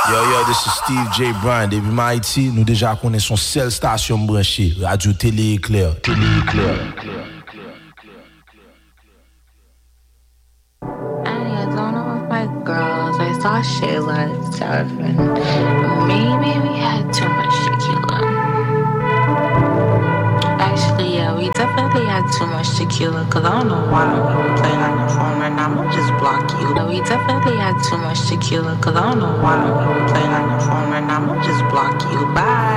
Yo, this is Steve J. Bryan. Depuis Haïti, nous déjà connaissons seule station branchée, Radio Télé Éclair. I saw Shayla and stuff, and maybe we had too much tequila. Actually, yeah, we definitely had too much tequila, cause I don't know why we were playing on your phone right now. I'm gonna just block you. We definitely had too much tequila, cause I don't know why we were playing on your phone right now. I'm gonna just block you. Bye.